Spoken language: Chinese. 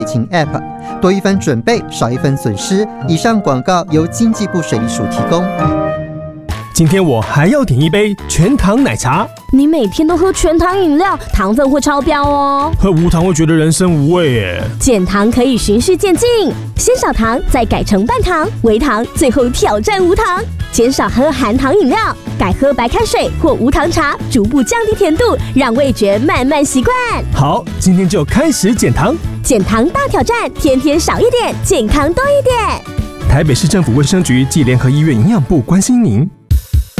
情 App， 多一分准备，少一分损失。以上广告由经济部水利署提供。 今天我还要点一杯全糖奶茶。 你每天都喝全糖饮料，糖分会超标哦。 喝无糖会觉得人生无味耶。 减糖可以循序渐进，先少糖，再改成半糖、微糖，最后挑战无糖。减少喝含糖饮料，改喝白开水或无糖茶，逐步降低甜度，让味觉慢慢习惯。 好，今天就开始减糖。 减糖大挑战，天天少一点，健康多一点。 台北市政府卫生局暨联合医院营养部关心您。